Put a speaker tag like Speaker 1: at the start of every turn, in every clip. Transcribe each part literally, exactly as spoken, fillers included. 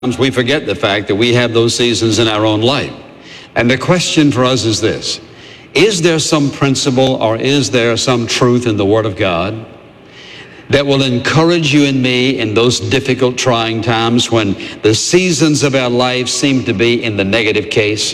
Speaker 1: we forget the fact that we have those seasons in our own life. And the question for us is this: is there some principle or is there some truth in the Word of God that will encourage you and me in those difficult, trying times when the seasons of our life seem to be in the negative case?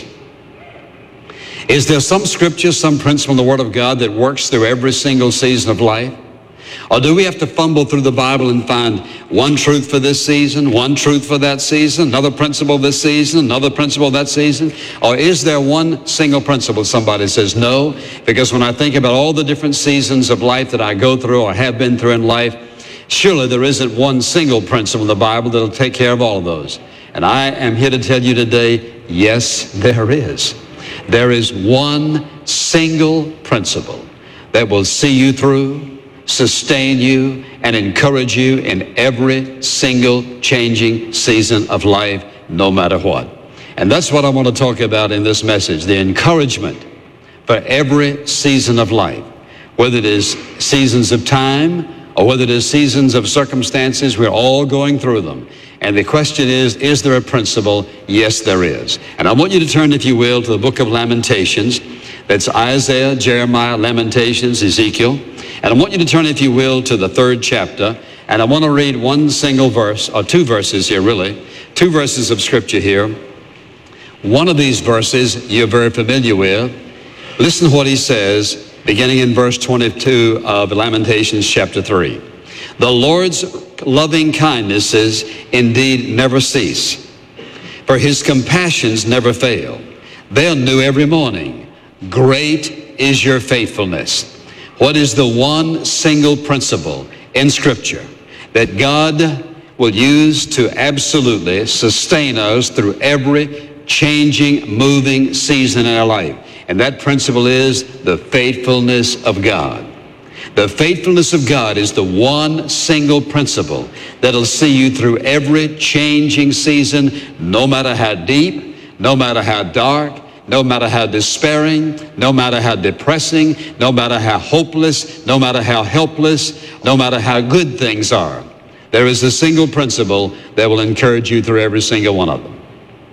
Speaker 1: Is there some scripture, some principle in the Word of God that works through every single season of life? Or do we have to fumble through the Bible and find one truth for this season, one truth for that season, another principle this season, another principle that season? Or is there one single principle? Somebody says no, because when I think about all the different seasons of life that I go through or have been through in life, surely there isn't one single principle in the Bible that'll take care of all of those. And I am here to tell you today, yes, there is. There is one single principle that will see you through, sustain you, and encourage you in every single changing season of life, no matter what. And that's what I want to talk about in this message, the encouragement for every season of life, whether it is seasons of time or whether it is seasons of circumstances. We're all going through them. And the question is, is there a principle? Yes, there is. And I want you to turn, if you will, to the book of Lamentations. That's Isaiah, Jeremiah, Lamentations, Ezekiel. And I want you to turn, if you will, to the third chapter. And I want to read one single verse, or two verses here, really. Two verses of scripture here. One of these verses you're very familiar with. Listen to what he says, beginning in verse twenty-two of Lamentations chapter three. The Lord's loving kindnesses indeed never cease, for his compassions never fail. They are new every morning. Great is your faithfulness. What is the one single principle in Scripture that God will use to absolutely sustain us through every changing, moving season in our life? And that principle is the faithfulness of God. The faithfulness of God is the one single principle that'll see you through every changing season, no matter how deep, no matter how dark, no matter how despairing, no matter how depressing, no matter how hopeless, no matter how helpless, no matter how good things are. There is a single principle that will encourage you through every single one of them.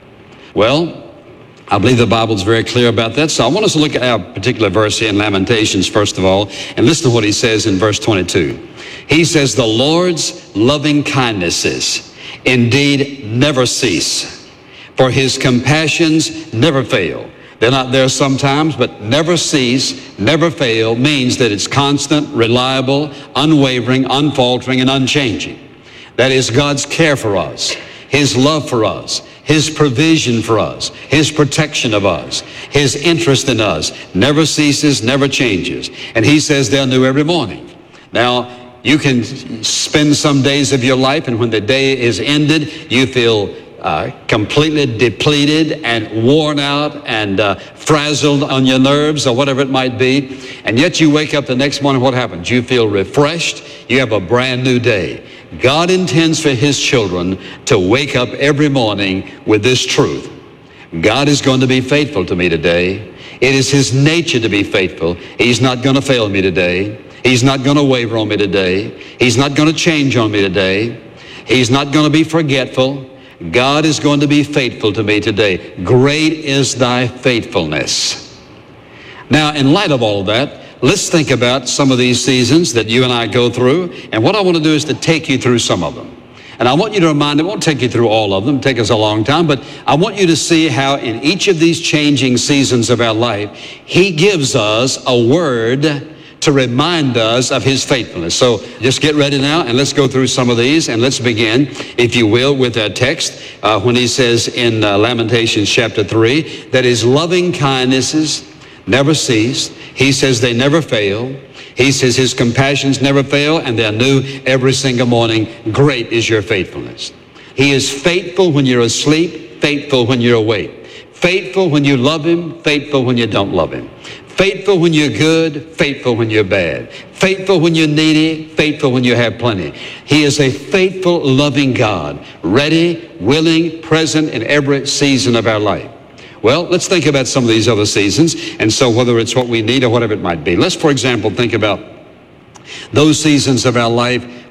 Speaker 1: Well, I believe the Bible's very clear about that. So I want us to look at our particular verse here in Lamentations, first of all, and listen to what he says in verse twenty-two. He says, the Lord's loving kindnesses indeed never cease, for his compassions never fail. They're not there sometimes, but never cease, never fail means that it's constant, reliable, unwavering, unfaltering, and unchanging. That is God's care for us, his love for us, his provision for us, his protection of us, his interest in us never ceases, never changes. And he says they're new every morning. Now, you can spend some days of your life, and when the day is ended, you feel uh, completely depleted and worn out and uh, frazzled on your nerves or whatever it might be. And yet you wake up the next morning, what happens? You feel refreshed. You have a brand new day. God intends for his children to wake up every morning with this truth: God is going to be faithful to me today. It is his nature to be faithful. He's not going to fail me today. He's not going to waver on me today. He's not going to change on me today. He's not going to be forgetful. God is going to be faithful to me today. Great is thy faithfulness. Now, in light of all of that, let's think about some of these seasons that you and I go through. And what I want to do is to take you through some of them. And I want you to remind, it won't take you through all of them, take us a long time, but I want you to see how in each of these changing seasons of our life, he gives us a word to remind us of his faithfulness. So just get ready now and let's go through some of these, and let's begin, if you will, with that text uh, when he says in uh, Lamentations chapter three that his loving kindnesses never cease. He says they never fail. He says his compassions never fail, and they're new every single morning. Great is your faithfulness. He is faithful when you're asleep, faithful when you're awake, faithful when you love him, faithful when you don't love him, faithful when you're good, faithful when you're bad, faithful when you're needy, faithful when you have plenty. He is a faithful, loving God, ready, willing, present in every season of our life. Well, let's think about some of these other seasons, and so whether it's what we need or whatever it might be. Let's, for example, think about those seasons of our life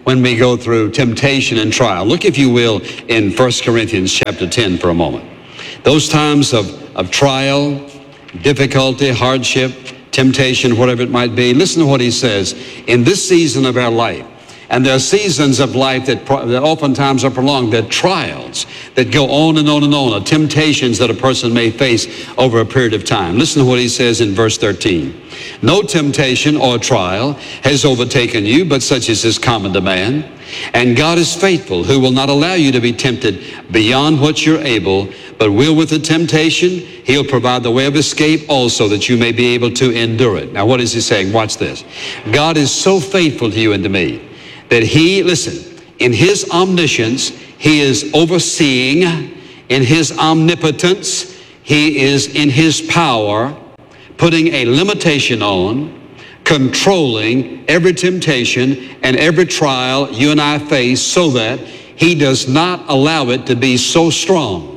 Speaker 1: when we go through temptation and trial. Look, if you will, in First Corinthians chapter ten for a moment. Those times of, of trial, difficulty, hardship, temptation, whatever it might be. Listen to what he says. In this season of our life, and there are seasons of life that, that oftentimes are prolonged. There are trials that go on and on and on, or temptations that a person may face over a period of time. Listen to what he says in verse thirteen. No temptation or trial has overtaken you, but such as is common to man. And God is faithful, who will not allow you to be tempted beyond what you're able, but will with the temptation, he'll provide the way of escape also, that you may be able to endure it. Now, what is he saying? Watch this. God is so faithful to you and to me that he, listen, in his omniscience, he is overseeing. In his omnipotence, he is in his power, putting a limitation on, controlling every temptation and every trial you and I face, so that he does not allow it to be so strong,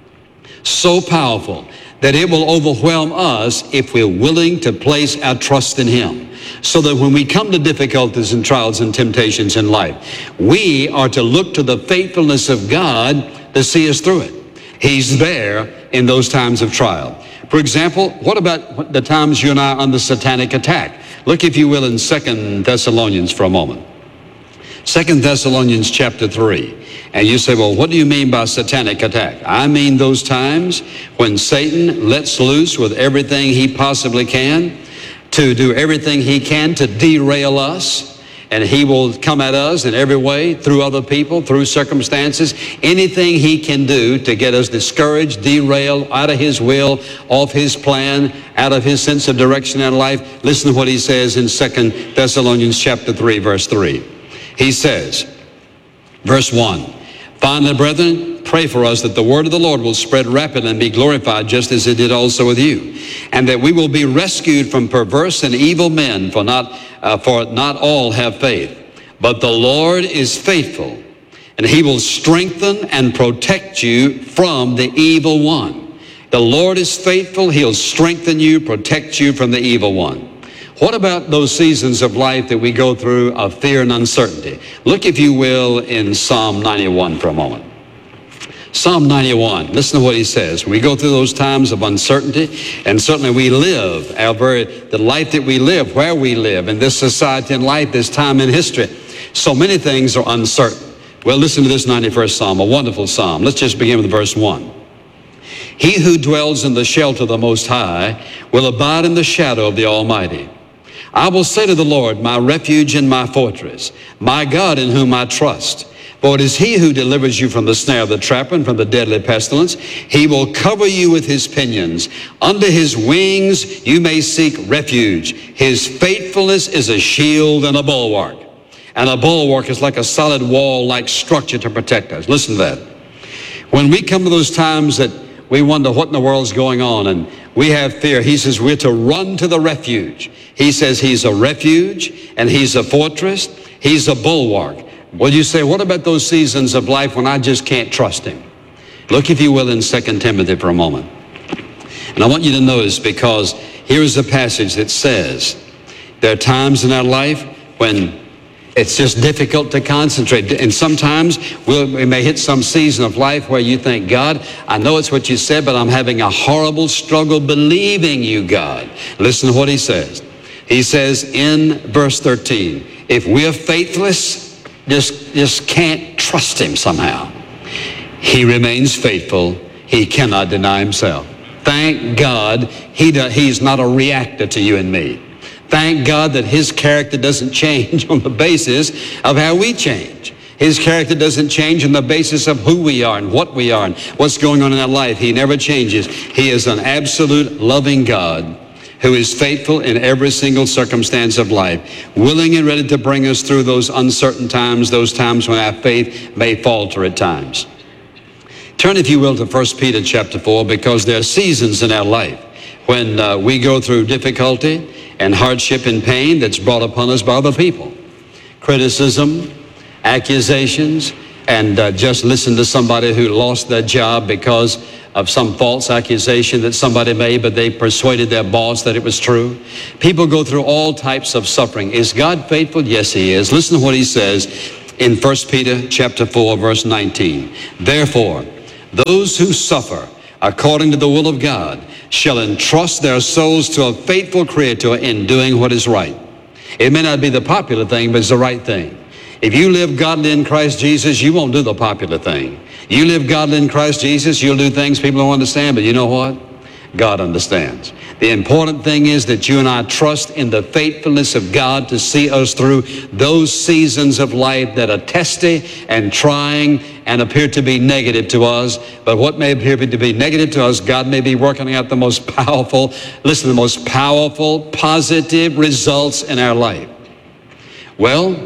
Speaker 1: so powerful, that it will overwhelm us if we're willing to place our trust in him. So that when we come to difficulties and trials and temptations in life, we are to look to the faithfulness of God to see us through it. He's there in those times of trial. For example, what about the times you and I are under satanic attack? Look, if you will, in Second Thessalonians for a moment. Second Thessalonians chapter three. And you say, well, what do you mean by satanic attack? I mean those times when Satan lets loose with everything he possibly can to do everything he can to derail us. And he will come at us in every way, through other people, through circumstances, anything he can do to get us discouraged, derailed, out of his will, off his plan, out of his sense of direction in life. Listen to what he says in Second Thessalonians chapter three, verse three. He says, verse one, finally, brethren, pray for us that the word of the Lord will spread rapidly and be glorified, just as it did also with you, and that we will be rescued from perverse and evil men, for not uh, for not all have faith. But the Lord is faithful, and he will strengthen and protect you from the evil one. The Lord is faithful. He'll strengthen you, protect you from the evil one. What about those seasons of life that we go through of fear and uncertainty? Look, if you will, in Psalm ninety-one for a moment. Psalm ninety-one, listen to what he says. We go through those times of uncertainty, and certainly we live our very, the life that we live, where we live, in this society and life, this time in history. So many things are uncertain. Well, listen to this ninety-first Psalm, a wonderful Psalm. Let's just begin with verse one. He who dwells in the shelter of the Most High will abide in the shadow of the Almighty. I will say to the Lord, my refuge and my fortress, my God in whom I trust. For it is he who delivers you from the snare of the trapper and from the deadly pestilence. He will cover you with his pinions. Under his wings you may seek refuge. His faithfulness is a shield and a bulwark. And a bulwark is like a solid wall-like structure to protect us. Listen to that. When we come to those times that we wonder what in the world's going on and we have fear, he says we're to run to the refuge. He says he's a refuge and he's a fortress. He's a bulwark. Well, you say, what about those seasons of life when I just can't trust him? Look, if you will, in Second Timothy for a moment. And I want you to notice, because here is a passage that says there are times in our life when it's just difficult to concentrate. And sometimes we'll, we may hit some season of life where you think, God, I know it's what you said, but I'm having a horrible struggle believing you, God. Listen to what he says. He says in verse thirteen, if we're faithless, just, just can't trust him somehow, he remains faithful. He cannot deny himself. Thank God he do, he's not a reactor to you and me. Thank God that his character doesn't change on the basis of how we change. His character doesn't change on the basis of who we are and what we are and what's going on in our life. He never changes. He is an absolute loving God who is faithful in every single circumstance of life, willing and ready to bring us through those uncertain times, those times when our faith may falter at times. Turn, if you will, to First Peter chapter four, because there are seasons in our life when uh, we go through difficulty and hardship and pain that's brought upon us by other people. Criticism, accusations, and uh, just listen to somebody who lost their job because of some false accusation that somebody made, but they persuaded their boss that it was true. People go through all types of suffering. Is God faithful? Yes, he is. Listen to what he says in First Peter chapter four, verse nineteen. Therefore, those who suffer according to the will of God shall entrust their souls to a faithful Creator in doing what is right. It may not be the popular thing, but it's the right thing. If you live godly in Christ Jesus, you won't do the popular thing. You live godly in Christ Jesus, you'll do things people don't understand, but you know what? God understands. The important thing is that you and I trust in the faithfulness of God to see us through those seasons of life that are testy and trying and appear to be negative to us. But what may appear to be negative to us, God may be working out the most powerful, listen, the most powerful, positive results in our life. Well,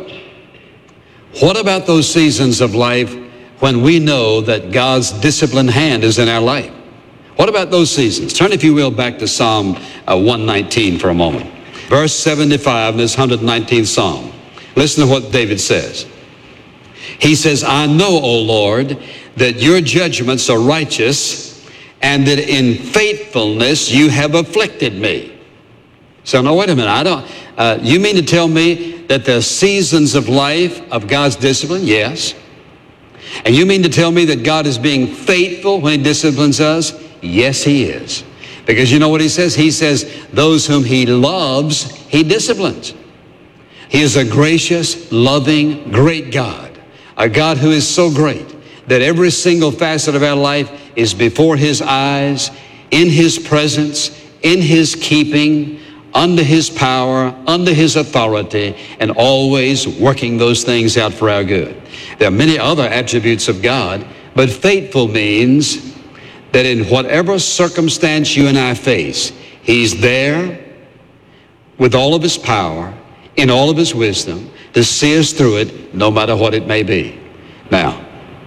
Speaker 1: what about those seasons of life when we know that God's disciplined hand is in our life? What about those seasons? Turn, if you will, back to Psalm uh, one nineteen for a moment. Verse seventy-five in this one hundred nineteenth Psalm. Listen to what David says. He says, I know, O Lord, that your judgments are righteous, and that in faithfulness you have afflicted me. So, no, wait a minute. I don't, uh, you mean to tell me that the seasons of life of God's discipline? Yes. And you mean to tell me that God is being faithful when he disciplines us? Yes, he is. Because you know what he says? He says, those whom he loves, he disciplines. He is a gracious, loving, great God. A God who is so great that every single facet of our life is before his eyes, in his presence, in his keeping, under his power, under his authority, and always working those things out for our good. There are many other attributes of God, but faithful means that in whatever circumstance you and I face, he's there with all of his power, in all of his wisdom, to see us through it, no matter what it may be. Now,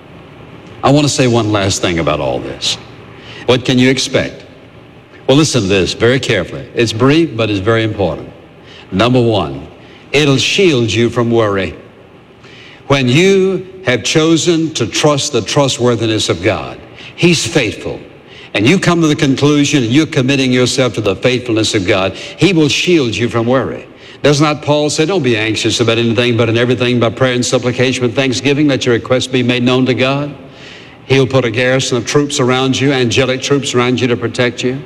Speaker 1: I want to say one last thing about all this. What can you expect? Well, listen to this very carefully. It's brief, but it's very important. Number one, it'll shield you from worry. When you have chosen to trust the trustworthiness of God, he's faithful, and you come to the conclusion and you're committing yourself to the faithfulness of God, he will shield you from worry. Does not Paul say, don't be anxious about anything, but in everything by prayer and supplication with thanksgiving, let your requests be made known to God? He'll put a garrison of troops around you, angelic troops around you to protect you.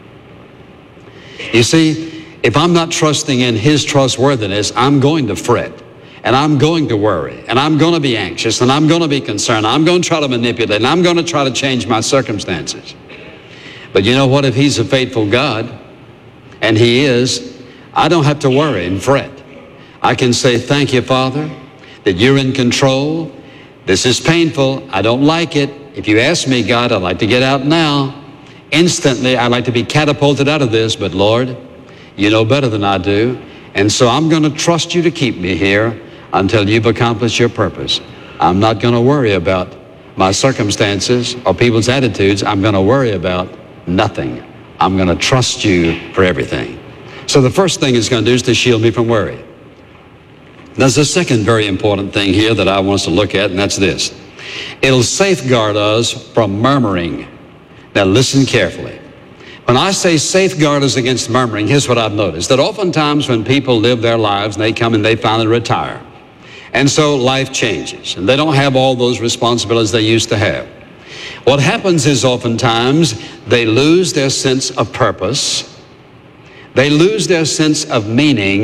Speaker 1: You see, if I'm not trusting in his trustworthiness, I'm going to fret, and I'm going to worry, and I'm going to be anxious, and I'm going to be concerned. I'm going to try to manipulate, and I'm going to try to change my circumstances. But you know what? If he's a faithful God, and he is, I don't have to worry and fret. I can say, thank you, Father, that you're in control. This is painful. I don't like it. If you ask me, God, I'd like to get out now. Instantly, I'd like to be catapulted out of this, but Lord, you know better than I do. And so I'm going to trust you to keep me here until you've accomplished your purpose. I'm not going to worry about my circumstances or people's attitudes. I'm going to worry about nothing. I'm going to trust you for everything. So the first thing it's going to do is to shield me from worry. There's a second very important thing here that I want us to look at, and that's this. It'll safeguard us from murmuring. Now listen carefully. When I say safeguard us against murmuring, here's what I've noticed. That oftentimes when people live their lives and they come and they finally retire, and so life changes, and they don't have all those responsibilities they used to have. What happens is oftentimes they lose their sense of purpose. They lose their sense of meaning.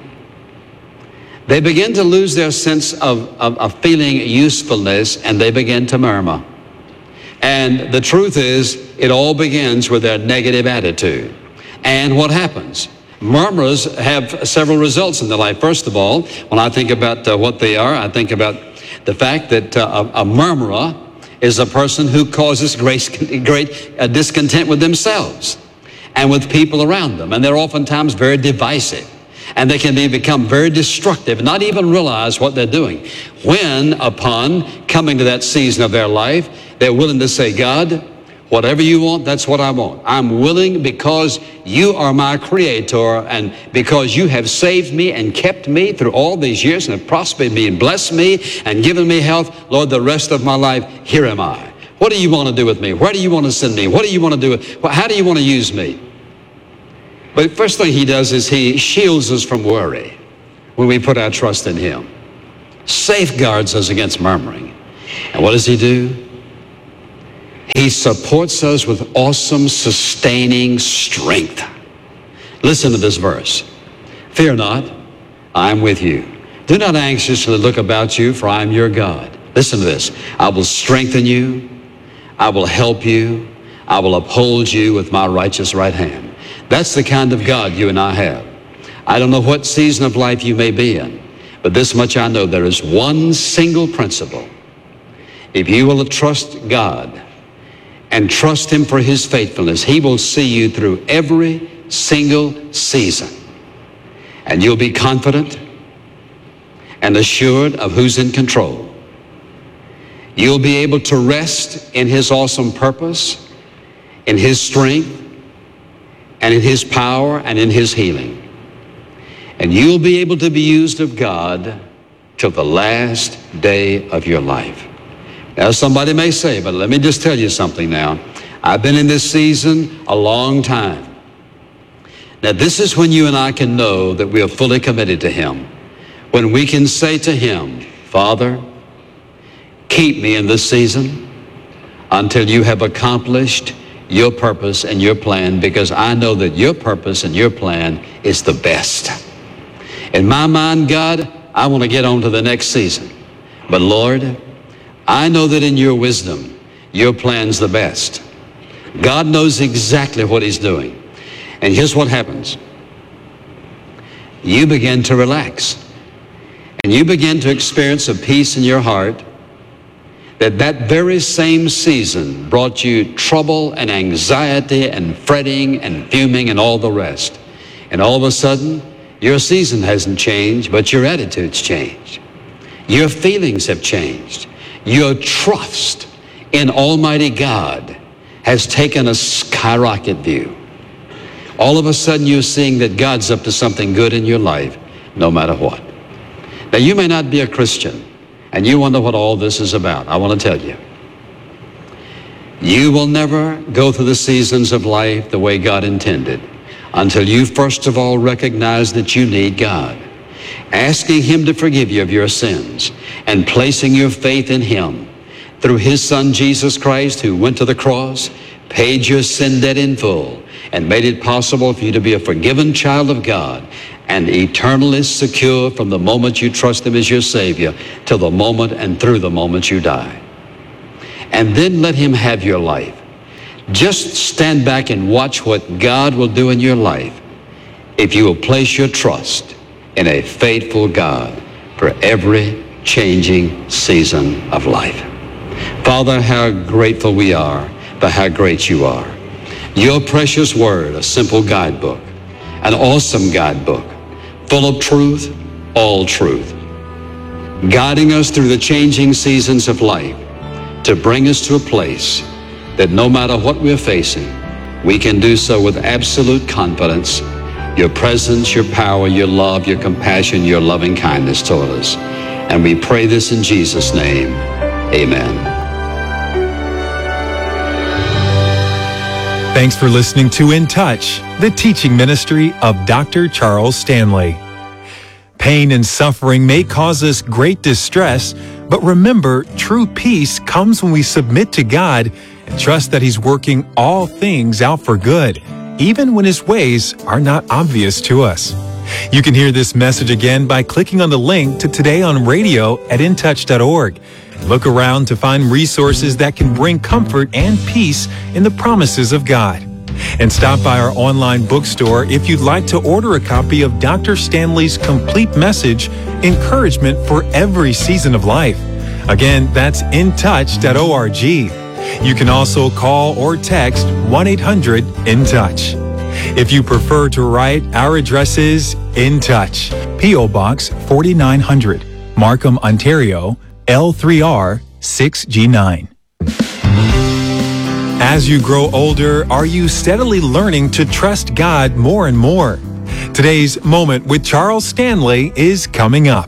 Speaker 1: They begin to lose their sense of, of, of feeling usefulness, and they begin to murmur. And the truth is, it all begins with their negative attitude. And what happens? Murmurers have several results in their life. First of all, when I think about uh, what they are, I think about the fact that uh, a, a murmurer is a person who causes great, great uh, discontent with themselves and with people around them. And they're oftentimes very divisive. And they can be, become very destructive and not even realize what they're doing. When, upon coming to that season of their life, they're willing to say, God, whatever you want, that's what I want. I'm willing because you are my creator, and because you have saved me and kept me through all these years and have prospered me and blessed me and given me health. Lord, the rest of my life, here am I. What do you want to do with me? Where do you want to send me? What do you want to do? How do you want to use me? But the first thing he does is he shields us from worry when we put our trust in him. safeguards us against murmuring. And what does he do? He supports us with awesome, sustaining strength. Listen to this verse. Fear not, I am with you. Do not anxiously look about you, for I am your God. Listen to this. I will strengthen you. I will help you. I will uphold you with my righteous right hand. That's the kind of God you and I have. I don't know what season of life you may be in, but this much I know, there is one single principle. If you will trust God and trust him for his faithfulness, he will see you through every single season. And you'll be confident and assured of who's in control. You'll be able to rest in his awesome purpose, in his strength, and in his power, and in his healing. And you'll be able to be used of God till the last day of your life. Now, somebody may say, but let me just tell you something now. I've been in this season a long time. Now, this is when you and I can know that we are fully committed to him. When we can say to him, Father, keep me in this season until you have accomplished your purpose and your plan, because I know that your purpose and your plan is the best. In my mind, God, I want to get on to the next season. But Lord, I know that in your wisdom, your plan's the best. God knows exactly what he's doing. And here's what happens. You begin to relax. And you begin to experience a peace in your heart that that very same season brought you trouble and anxiety and fretting and fuming and all the rest. And all of a sudden, your season hasn't changed, but your attitude's changed. Your feelings have changed. Your trust in Almighty God has taken a skyrocket view. All of a sudden, you're seeing that God's up to something good in your life, no matter what. Now, you may not be a Christian, and you wonder what all this is about. I want to tell you. You will never go through the seasons of life the way God intended until you first of all recognize that you need God. Asking him to forgive you of your sins and placing your faith in him through his son Jesus Christ, who went to the cross, paid your sin debt in full, and made it possible for you to be a forgiven child of God and eternally secure from the moment you trust him as your Savior till the moment and through the moment you die. And then let him have your life. Just stand back and watch what God will do in your life if you will place your trust in a faithful God for every changing season of life. Father, how grateful we are for how great you are. Your precious word, a simple guidebook, an awesome guidebook, full of truth, all truth, guiding us through the changing seasons of life to bring us to a place that no matter what we're facing, we can do so with absolute confidence. Your presence, your power, your love, your compassion, your loving kindness toward us. And we pray this in Jesus' name. Amen.
Speaker 2: Thanks for listening to In Touch, the teaching ministry of Doctor Charles Stanley. Pain and suffering may cause us great distress, but remember, true peace comes when we submit to God and trust that he's working all things out for good, even when his ways are not obvious to us. You can hear this message again by clicking on the link to Today on Radio at in touch dot org. Look around to find resources that can bring comfort and peace in the promises of God. And stop by our online bookstore if you'd like to order a copy of Doctor Stanley's complete message, Encouragement for Every Season of Life. Again, that's in touch dot org. You can also call or text one eight hundred in touch. If you prefer to write, our address is In Touch, P O Box forty-nine hundred, Markham, Ontario, L three R six G nine. As you grow older, are you steadily learning to trust God more and more? Today's Moment with Charles Stanley is coming up.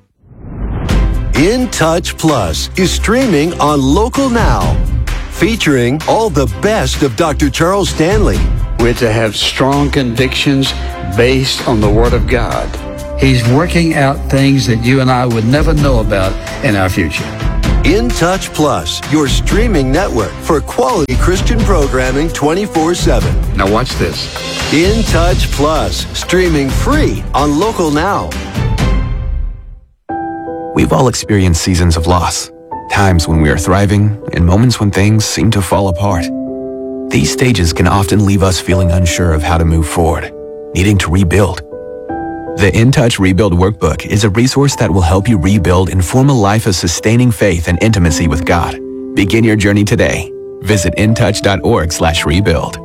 Speaker 3: In Touch Plus is streaming on Local Now, featuring all the best of Doctor Charles Stanley.
Speaker 1: We're to have strong convictions based on the Word of God.
Speaker 4: He's working out things that you and I would never know about in our future.
Speaker 3: In Touch Plus, your streaming network for quality Christian programming twenty-four seven.
Speaker 4: Now watch this.
Speaker 3: In Touch Plus, streaming free on Local Now.
Speaker 5: We've all experienced seasons of loss, times when we are thriving and moments when things seem to fall apart. These stages can often leave us feeling unsure of how to move forward, needing to rebuild. The In Touch Rebuild Workbook is a resource that will help you rebuild and form a life of sustaining faith and intimacy with God. Begin your journey today. Visit intouch.org slash rebuild.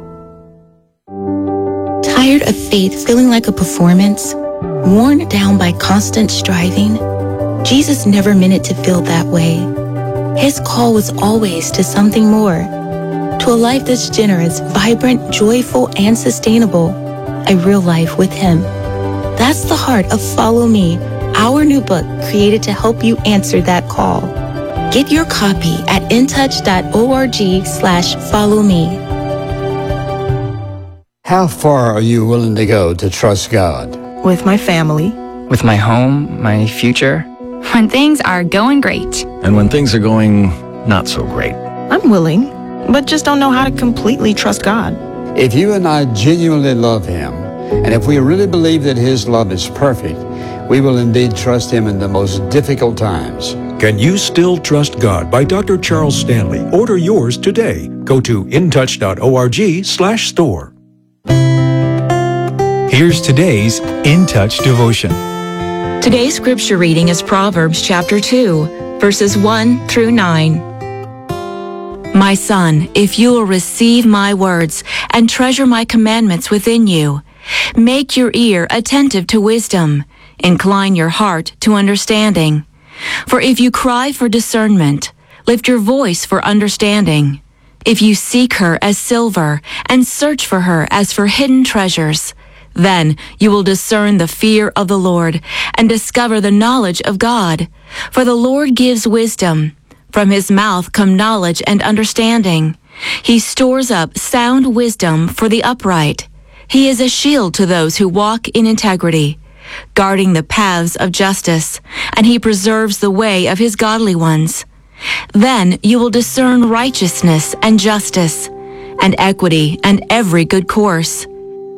Speaker 6: Tired of faith feeling like a performance? Worn down by constant striving? Jesus never meant it to feel that way. His call was always to something more, to a life that's generous, vibrant, joyful, and sustainable, a real life with Him. That's the heart of Follow Me, our new book created to help you answer that call. Get your copy at intouch.org slash follow me.
Speaker 4: How far are you willing to go to trust God?
Speaker 7: With my family.
Speaker 8: With my home, my future.
Speaker 9: When things are going great.
Speaker 10: And when things are going not so great.
Speaker 7: I'm willing, but just don't know how to completely trust God.
Speaker 4: If you and I genuinely love Him, and if we really believe that His love is perfect, we will indeed trust Him in the most difficult times.
Speaker 11: Can You Still Trust God by Doctor Charles Stanley. Order yours today. Go to intouch.org slash store.
Speaker 2: Here's today's In Touch devotion.
Speaker 9: Today's scripture reading is Proverbs chapter two, verses one through nine. My son, if you will receive my words and treasure my commandments within you, make your ear attentive to wisdom, incline your heart to understanding. For if you cry for discernment, lift your voice for understanding. If you seek her as silver and search for her as for hidden treasures, then you will discern the fear of the Lord and discover the knowledge of God. For the Lord gives wisdom. From his mouth come knowledge and understanding. He stores up sound wisdom for the upright. He is a shield to those who walk in integrity, guarding the paths of justice, and he preserves the way of his godly ones. Then you will discern righteousness and justice, and equity and every good course.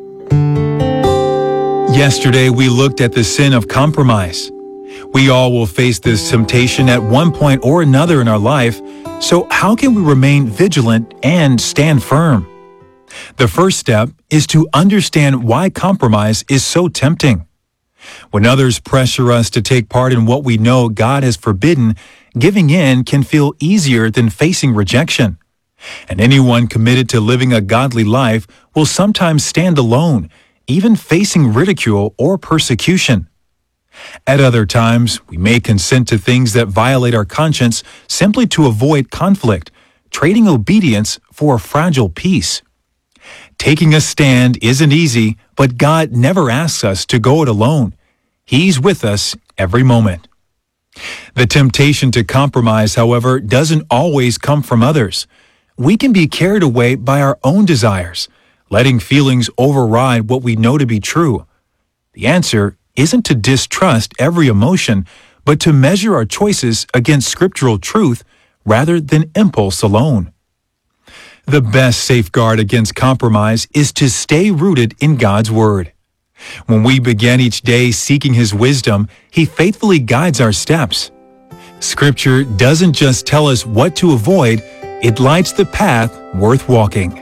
Speaker 2: Yesterday, we looked at the sin of compromise. We all will face this temptation at one point or another in our life, so how can we remain vigilant and stand firm? The first step is to understand why compromise is so tempting. When others pressure us to take part in what we know God has forbidden, giving in can feel easier than facing rejection. And anyone committed to living a godly life will sometimes stand alone, even facing ridicule or persecution. At other times, we may consent to things that violate our conscience simply to avoid conflict, trading obedience for a fragile peace. Taking a stand isn't easy, but God never asks us to go it alone. He's with us every moment. The temptation to compromise, however, doesn't always come from others. We can be carried away by our own desires, letting feelings override what we know to be true. The answer isn't to distrust every emotion, but to measure our choices against scriptural truth rather than impulse alone. The best safeguard against compromise is to stay rooted in God's Word. When we begin each day seeking His wisdom, He faithfully guides our steps. Scripture doesn't just tell us what to avoid, it lights the path worth walking.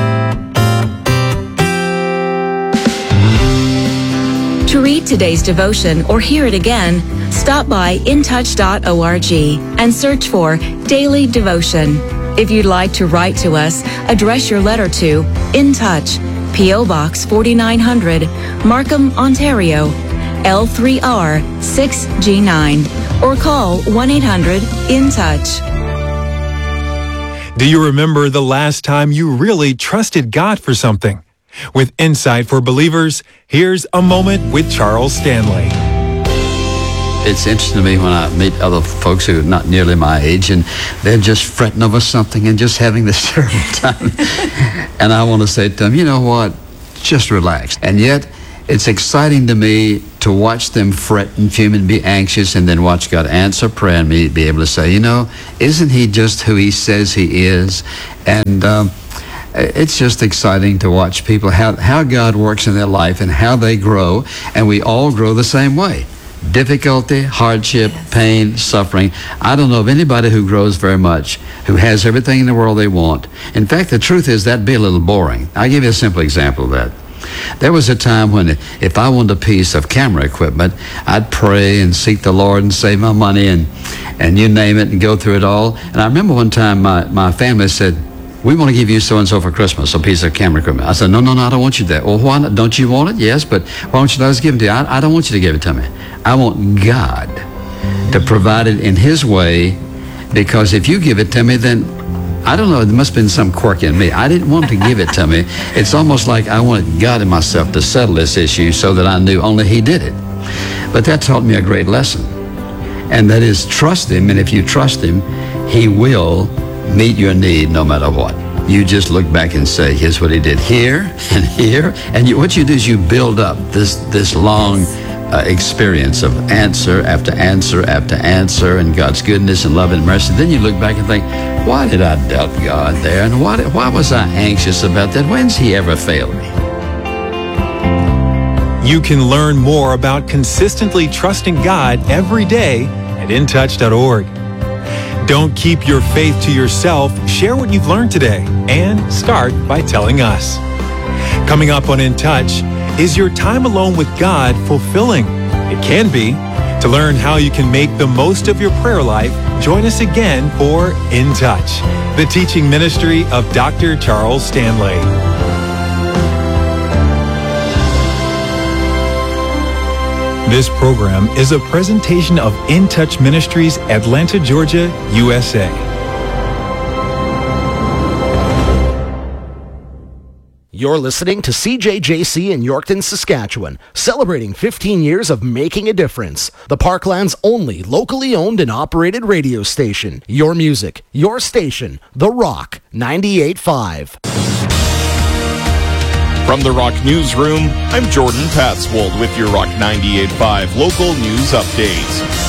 Speaker 9: To read today's devotion or hear it again, stop by intouch dot org and search for Daily Devotion. If you'd like to write to us, address your letter to In Touch, P O Box forty-nine hundred, Markham, Ontario, L three R six G nine, or call one eight hundred in touch.
Speaker 2: Do you remember the last time you really trusted God for something? With Insight for Believers, here's a moment with Charles Stanley.
Speaker 4: It's interesting to me when I meet other folks who are not nearly my age, and they're just fretting over something and just having this terrible time. And I want to say to them, you know what? Just relax. And yet, It's exciting to me to watch them fret and fume and be anxious, and then watch God answer prayer and me be able to say, you know, isn't he just who he says he is? And um, it's just exciting to watch people, how, how God works in their life and how they grow, and we all grow the same way. Difficulty, hardship, pain, suffering. I don't know of anybody who grows very much, who has everything in the world they want. In fact, the truth is that'd be a little boring. I'll give you a simple example of that. There was a time when if I wanted a piece of camera equipment, I'd pray and seek the Lord and save my money and, and you name it and go through it all. And I remember one time my, my family said, we want to give you so-and-so for Christmas, a piece of camera equipment. I said, no, no, no, I don't want you that. Well, why not? Don't you want it? Yes, but why don't you let us give it to you? I, I don't want you to give it to me. I want God to provide it in his way, because if you give it to me, then I don't know, there must have been some quirk in me. I didn't want to give it to me. It's almost like I wanted God and myself to settle this issue so that I knew only he did it. But that taught me a great lesson. And that is, trust him, and if you trust him, he will meet your need no matter what. You just look back and say, here's what he did here and here. And you, what you do is you build up this, this long uh, experience of answer after answer after answer and God's goodness and love and mercy. Then you look back and think, why did I doubt God there? And why, did, why was I anxious about that? When's he ever failed me?
Speaker 2: You can learn more about consistently trusting God every day at in touch dot org. Don't keep your faith to yourself. Share what you've learned today and start by telling us. Coming up on In Touch, is your time alone with God fulfilling? It can be. To learn how you can make the most of your prayer life, join us again for In Touch, the teaching ministry of Doctor Charles Stanley. This program is a presentation of In Touch Ministries, Atlanta, Georgia, U S A.
Speaker 12: You're listening to C J J C in Yorkton, Saskatchewan, celebrating fifteen years of making a difference. The Parkland's only locally owned and operated radio station. Your music, your station, The Rock ninety-eight point five.
Speaker 13: From the Rock Newsroom, I'm Jordan Patswold with your Rock ninety-eight point five local news update.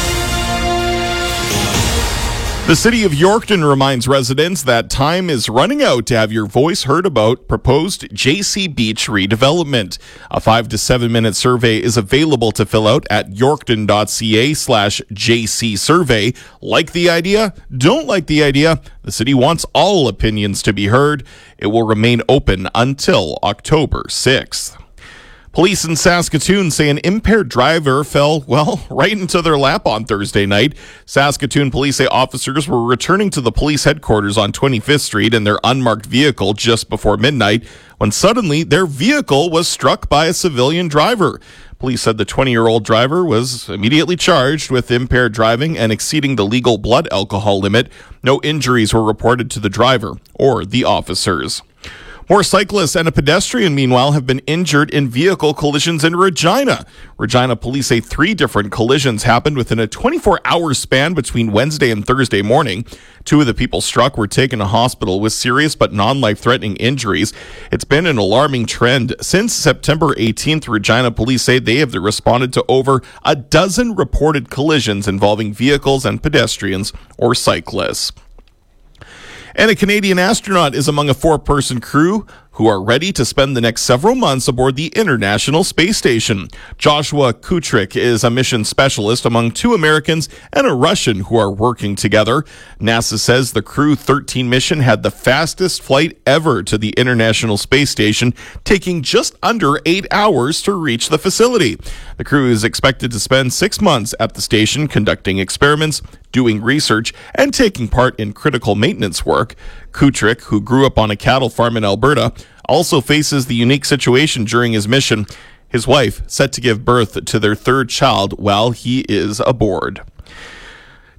Speaker 13: The city of Yorkton reminds residents that time is running out to have your voice heard about proposed J C Beach redevelopment. A five to seven minute survey is available to fill out at yorkton.ca slash JC survey. Like the idea? Don't like the idea? The city wants all opinions to be heard. It will remain open until October sixth. Police in Saskatoon say an impaired driver fell, well, right into their lap on Thursday night. Saskatoon police say officers were returning to the police headquarters on twenty-fifth Street in their unmarked vehicle just before midnight when suddenly their vehicle was struck by a civilian driver. Police said the twenty-year-old driver was immediately charged with impaired driving and exceeding the legal blood alcohol limit. No injuries were reported to the driver or the officers. More cyclists and a pedestrian, meanwhile, have been injured in vehicle collisions in Regina. Regina police say three different collisions happened within a twenty-four hour span between Wednesday and Thursday morning. Two of the people struck were taken to hospital with serious but non-life-threatening injuries. It's been an alarming trend. Since September eighteenth, Regina police say they have responded to over a dozen reported collisions involving vehicles and pedestrians or cyclists. And a Canadian astronaut is among a four-person crew who are ready to spend the next several months aboard the International Space Station. Joshua Kutryk is a mission specialist among two Americans and a Russian who are working together. NASA says the Crew thirteen mission had the fastest flight ever to the International Space Station, taking just under eight hours to reach the facility. The crew is expected to spend six months at the station conducting experiments, doing research, and taking part in critical maintenance work. Kutryk, who grew up on a cattle farm in Alberta, also faces the unique situation during his mission. His wife set to give birth to their third child while he is aboard.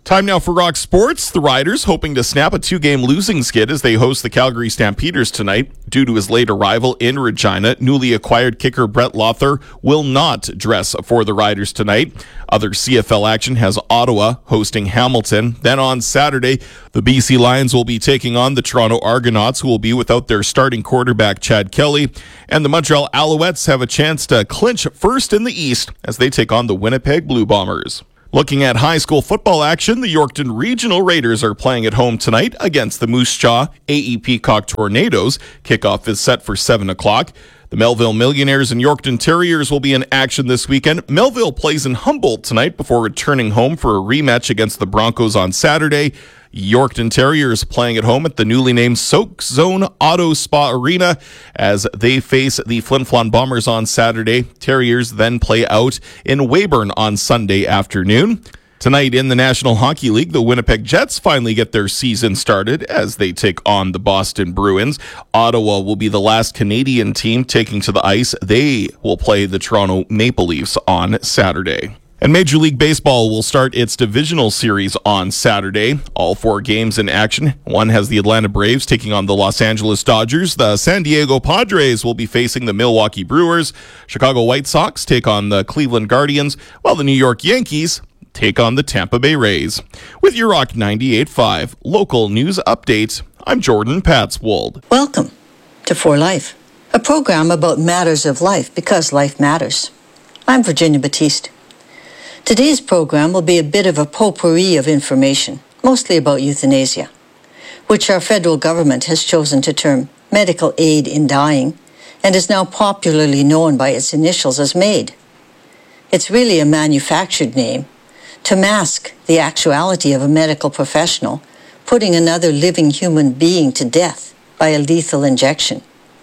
Speaker 13: Time now for Rock Sports. The Riders hoping to snap a two-game losing skid as they host the Calgary Stampeders tonight. Due to his late arrival in Regina, newly acquired kicker Brett Lothar will not dress for the Riders tonight. Other C F L action has Ottawa hosting Hamilton. Then on Saturday, the B C Lions will be taking on the Toronto Argonauts, who will be without their starting quarterback Chad Kelly. And the Montreal Alouettes have a chance to clinch first in the East as they take on the Winnipeg Blue Bombers. Looking at high school football action, the Yorkton Regional Raiders are playing at home tonight against the Moose Jaw A E Peacock Tornadoes. Kickoff is set for seven o'clock. The Melville Millionaires and Yorkton Terriers will be in action this weekend. Melville plays in Humboldt tonight before returning home for a rematch against the Broncos on Saturday. Yorkton Terriers playing at home at the newly named Soak Zone Auto Spa Arena as they face the Flin Flon Bombers on Saturday. Terriers then play out in Weyburn on Sunday afternoon. Tonight in the National Hockey League, the Winnipeg Jets finally get their season started as they take on the Boston Bruins. Ottawa will be the last Canadian team taking to the ice. They will play the Toronto Maple Leafs on Saturday. And Major League Baseball will start its divisional series on Saturday. All four games in action. One has the Atlanta Braves taking on the Los Angeles Dodgers. The San Diego Padres will be facing the Milwaukee Brewers. Chicago White Sox take on the Cleveland Guardians, while the New York Yankees take on the Tampa Bay Rays. With your Rock ninety-eight point five local news update, I'm Jordan Patswold.
Speaker 14: Welcome to For Life, a program about matters of life because life matters. I'm Virginia Batiste. Today's program will be a bit of a potpourri of information, mostly about euthanasia, which our federal government has chosen to term medical aid in dying and is now popularly known by its initials as MAID. It's really a manufactured name to mask the actuality of a medical professional putting another living human being to death by a lethal injection,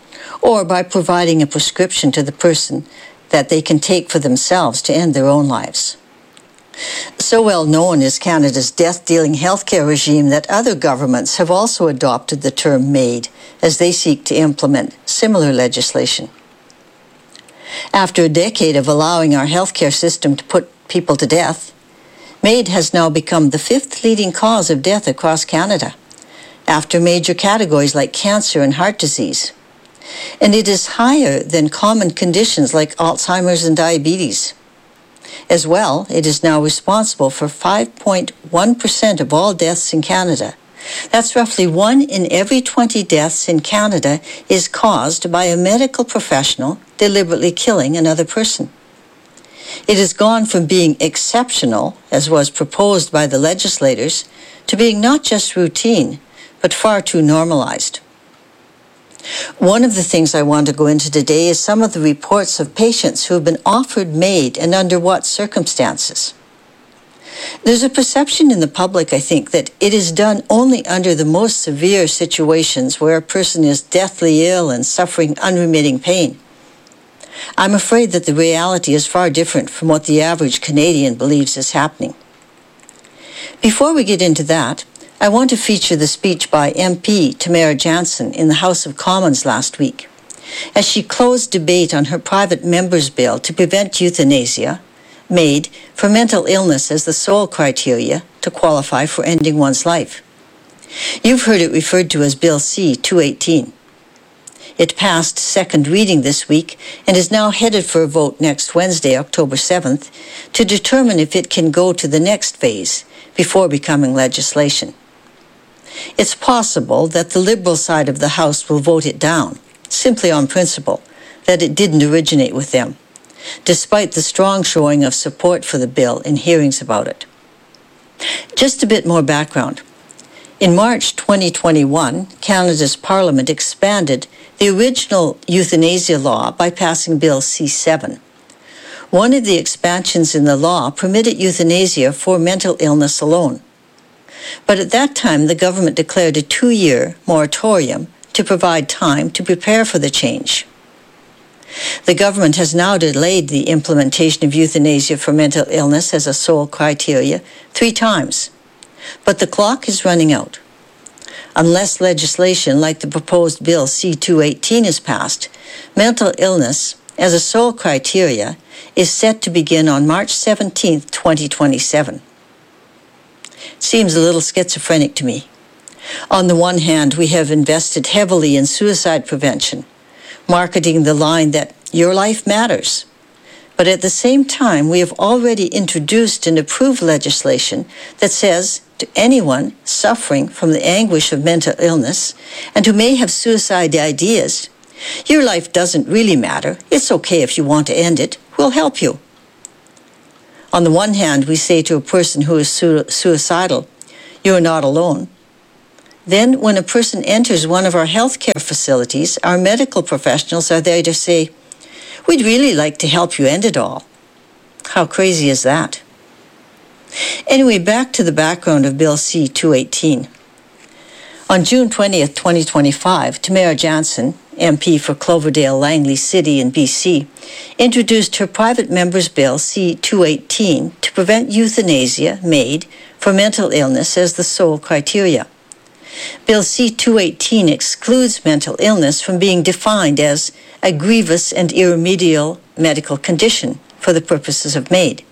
Speaker 14: or by providing a prescription to the person that they can take for themselves to end their own lives. So well known is Canada's death-dealing healthcare regime that other governments have also adopted the term MAID as they seek to implement similar legislation. After a decade of allowing our healthcare system to put people to death, MAID has now become the fifth leading cause of death across Canada, after major categories like cancer and heart disease. And it is higher than common conditions like Alzheimer's and diabetes. As well, it is now responsible for five point one percent of all deaths in Canada. That's roughly one in every twenty deaths in Canada is caused by a medical professional deliberately killing another person. It has gone from being exceptional, as was proposed by the legislators, to being not just routine, but far too normalized. One of the things I want to go into today is some of the reports of patients who have been offered MAID and under what circumstances. There's a perception in the public, I think, that it is done only under the most severe situations where a person is deathly ill and suffering unremitting pain. I'm afraid that the reality is far different from what the average Canadian believes is happening. Before we get into that, I want to feature the speech by M P Tamara Jansen in the House of Commons last week, as she closed debate on her private member's bill to prevent euthanasia, MAID, for mental illness as the sole criteria to qualify for ending one's life. You've heard it referred to as Bill C two eighteen. It passed second reading this week and is now headed for a vote next Wednesday, October seventh, to determine if it can go to the next phase before becoming legislation. It's possible that the Liberal side of the House will vote it down, simply on principle, that it didn't originate with them, despite the strong showing of support for the bill in hearings about it. Just a bit more background. In March twenty twenty-one, Canada's Parliament expanded the original euthanasia law by passing Bill C seven. One of the expansions in the law permitted euthanasia for mental illness alone. But at that time, the government declared a two-year moratorium to provide time to prepare for the change. The government has now delayed the implementation of euthanasia for mental illness as a sole criteria three times, but the clock is running out. Unless legislation like the proposed Bill C two eighteen is passed, mental illness as a sole criteria is set to begin on March seventeenth, twenty twenty-seven. It seems a little schizophrenic to me. On the one hand, we have invested heavily in suicide prevention, marketing the line that your life matters. But at the same time, we have already introduced and approved legislation that says to anyone suffering from the anguish of mental illness and who may have suicide ideas, your life doesn't really matter. It's okay if you want to end it. We'll help you. On the one hand, we say to a person who is su- suicidal, you're not alone. Then, when a person enters one of our healthcare facilities, our medical professionals are there to say, we'd really like to help you end it all. How crazy is that? Anyway, back to the background of Bill C two eighteen. On June twentieth, twenty twenty-five, Tamara Jansen, M P for Cloverdale Langley City in B C, introduced her private member's bill C two eighteen to prevent euthanasia made for mental illness as the sole criteria. Bill C two eighteen excludes mental illness from being defined as a grievous and irremediable medical condition for the purposes of MAID.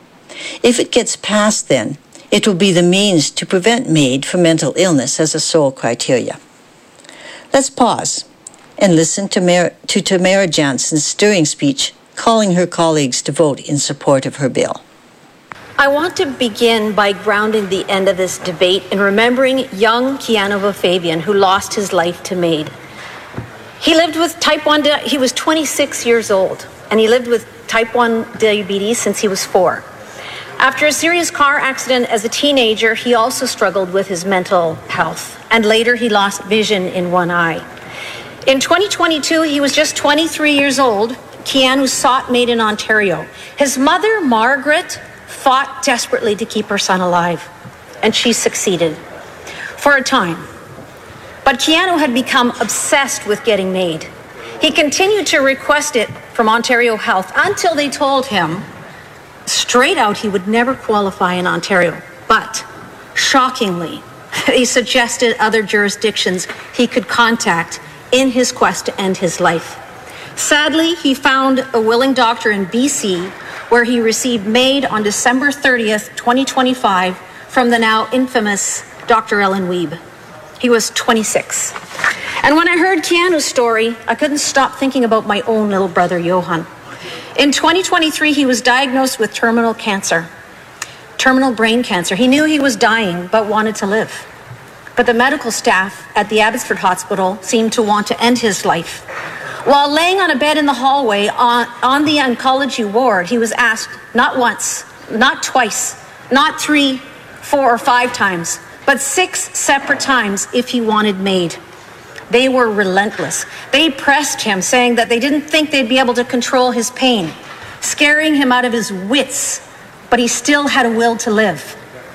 Speaker 14: If it gets passed, then, it will be the means to prevent MAID for mental illness as a sole criteria. Let's pause and listen to, Mar- to Tamara Jansen's stirring speech calling her colleagues to vote in support of her bill.
Speaker 15: I want to begin by grounding the end of this debate in remembering young Keanu Vafabian, who lost his life to MAID. He lived with type one, di- he was twenty-six years old, and he lived with type one diabetes since he was four. After a serious car accident as a teenager, he also struggled with his mental health, and later he lost vision in one eye. In twenty twenty-two, he was just twenty-three years old. Keanu sought MAID in Ontario. His mother, Margaret, fought desperately to keep her son alive, and she succeeded for a time. But Keanu had become obsessed with getting MAID. He continued to request it from Ontario Health until they told him straight out he would never qualify in Ontario. But shockingly, they suggested other jurisdictions he could contact in his quest to end his life. Sadly, he found a willing doctor in B C where he received MAID on December thirtieth, twenty twenty-five from the now infamous Doctor Ellen Wiebe. He was twenty-six. And when I heard Keanu's story, I couldn't stop thinking about my own little brother, Johan. In twenty twenty-three, he was diagnosed with terminal cancer, terminal brain cancer. He knew he was dying, but wanted to live. But the medical staff at the Abbotsford Hospital seemed to want to end his life. While laying on a bed in the hallway on, on the oncology ward, he was asked not once, not twice, not three, four or five times, but six separate times if he wanted MAID. They were relentless. They pressed him, saying that they didn't think they'd be able to control his pain, scaring him out of his wits, but he still had a will to live.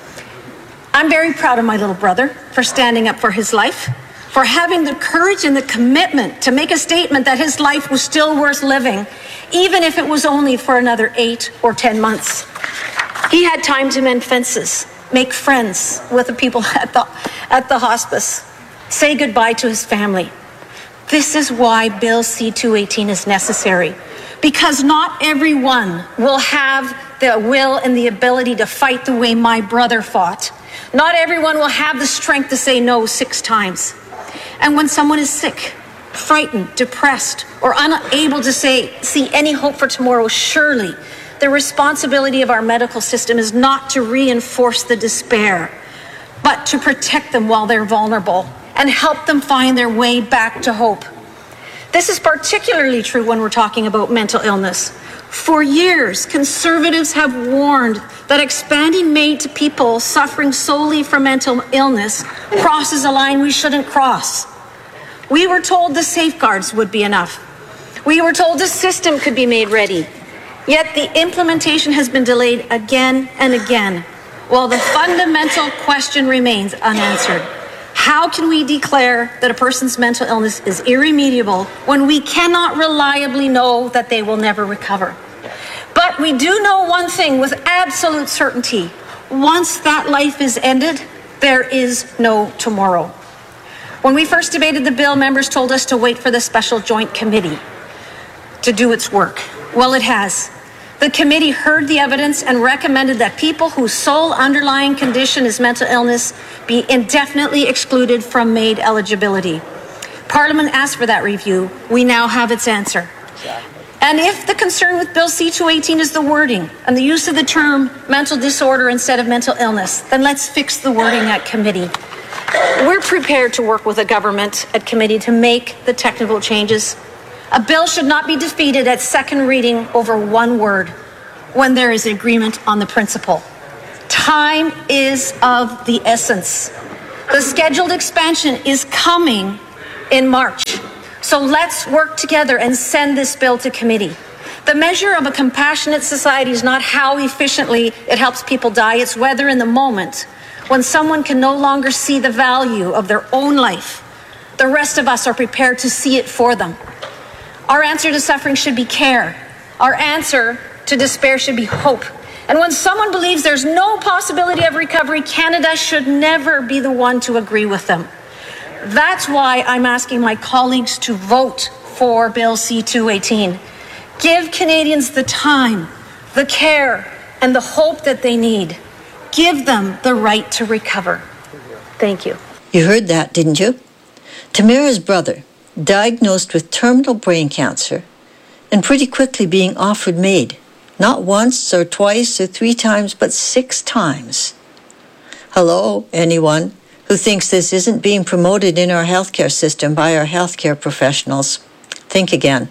Speaker 15: I'm very proud of my little brother for standing up for his life, for having the courage and the commitment to make a statement that his life was still worth living, even if it was only for another eight or ten months. He had time to mend fences, make friends with the people at the, at the hospice, say goodbye to his family. This is why Bill C two eighteen is necessary, because not everyone will have the will and the ability to fight the way my brother fought. Not everyone will have the strength to say no six times. And when someone is sick, frightened, depressed, or unable to say, see any hope for tomorrow, surely the responsibility of our medical system is not to reinforce the despair, but to protect them while they're vulnerable and help them find their way back to hope. This is particularly true when we're talking about mental illness. For years, conservatives have warned that expanding MAID to people suffering solely from mental illness crosses a line we shouldn't cross. We were told the safeguards would be enough. We were told the system could be made ready. Yet the implementation has been delayed again and again, while the fundamental question remains unanswered. How can we declare that a person's mental illness is irremediable when we cannot reliably know that they will never recover? But we do know one thing with absolute certainty. Once that life is ended, there is no tomorrow. When we first debated the bill, members told us to wait for the special joint committee to do its work. Well, it has. The committee heard the evidence and recommended that people whose sole underlying condition is mental illness be indefinitely excluded from MAID eligibility. Parliament asked for that review. We now have its answer. And if the concern with Bill C two eighteen is the wording and the use of the term mental disorder instead of mental illness, then let's fix the wording at committee. We're prepared to work with the government at committee to make the technical changes. A bill should not be defeated at second reading over one word when there is agreement on the principle. Time is of the essence. The scheduled expansion is coming in March. So let's work together and send this bill to committee. The measure of a compassionate society is not how efficiently it helps people die, it's whether in the moment, when someone can no longer see the value of their own life, the rest of us are prepared to see it for them. Our answer to suffering should be care. Our answer to despair should be hope. And when someone believes there's no possibility of recovery, Canada should never be the one to agree with them. That's why I'm asking my colleagues to vote for Bill C two eighteen. Give Canadians the time, the care, and the hope that they need. Give them the right to recover. Thank you.
Speaker 14: You heard that, didn't you? Tamara's brother, diagnosed with terminal brain cancer, and pretty quickly being offered MAID. Not once or twice or three times, but six times. Hello, anyone who thinks this isn't being promoted in our healthcare system by our healthcare professionals, think again.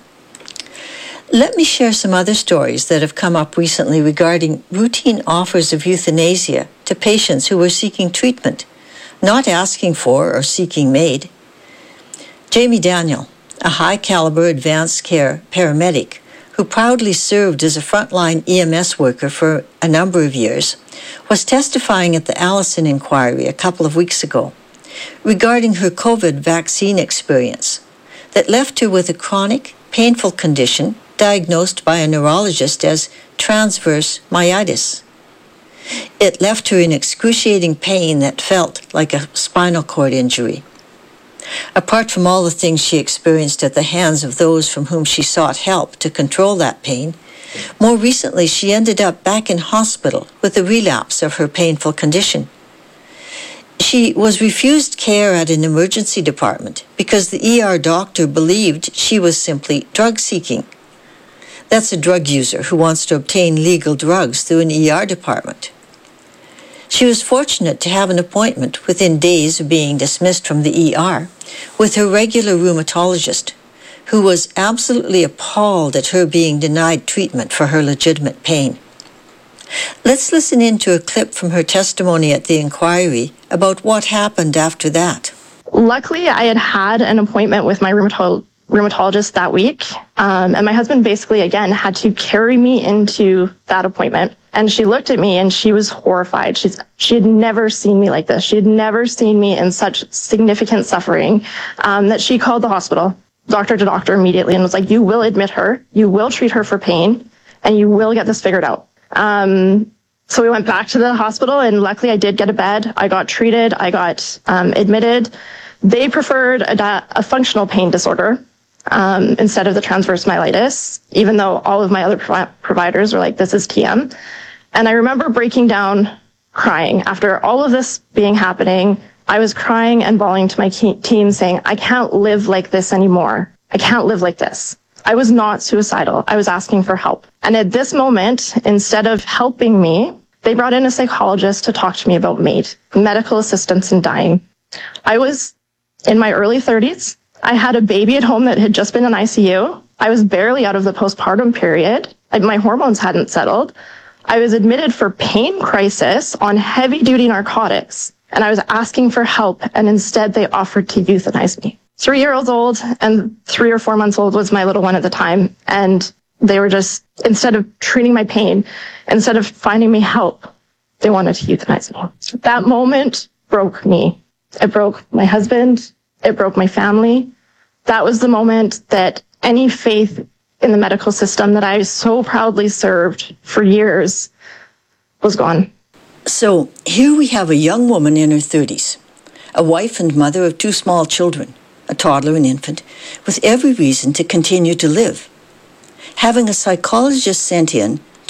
Speaker 14: Let me share some other stories that have come up recently regarding routine offers of euthanasia to patients who were seeking treatment, not asking for or seeking MAID. Jamie Daniel, a high-caliber advanced care paramedic who proudly served as a frontline E M S worker for a number of years, was testifying at the Allison Inquiry a couple of weeks ago regarding her COVID vaccine experience that left her with a chronic, painful condition diagnosed by a neurologist as transverse myelitis. It left her in excruciating pain that felt like a spinal cord injury. Apart from all the things she experienced at the hands of those from whom she sought help to control that pain, more recently she ended up back in hospital with a relapse of her painful condition. She was refused care at an emergency department because the E R doctor believed she was simply drug-seeking. That's a drug user who wants to obtain legal drugs through an E R department. She was fortunate to have an appointment within days of being dismissed from the E R with her regular rheumatologist, who was absolutely appalled at her being denied treatment for her legitimate pain. Let's listen in to a clip from her testimony at the inquiry about what happened after that.
Speaker 16: Luckily, I had had an appointment with my rheumatologist rheumatologist that week. Um, and my husband basically, again, had to carry me into that appointment. And she looked at me and she was horrified. She's, she had never seen me like this. She had never seen me in such significant suffering um, that she called the hospital, doctor to doctor immediately, and was like, you will admit her, you will treat her for pain, and you will get this figured out. Um, so we went back to the hospital, and luckily I did get a bed. I got treated. I got um, admitted. They preferred a, a functional pain disorder um, instead of the transverse myelitis, even though all of my other pro- providers were like, this is T M. And I remember breaking down crying. After all of this being happening, I was crying and bawling to my team saying, I can't live like this anymore. I can't live like this. I was not suicidal. I was asking for help. And at this moment, instead of helping me, they brought in a psychologist to talk to me about MAID, medical assistance in dying. I was in my early thirties. I had a baby at home that had just been in I C U. I was barely out of the postpartum period. My hormones hadn't settled. I was admitted for pain crisis on heavy-duty narcotics, and I was asking for help, and instead they offered to euthanize me. Three years old and three or four months old was my little one at the time, and they were just, instead of treating my pain, instead of finding me help, they wanted to euthanize me. So that moment broke me. It broke my husband. It broke my family. That was the moment that any faith in the medical system that I so proudly served for years was gone.
Speaker 14: So here we have a young woman in her thirties, a wife and mother of two small children, a toddler and infant, with every reason to continue to live. Having a psychologist sent in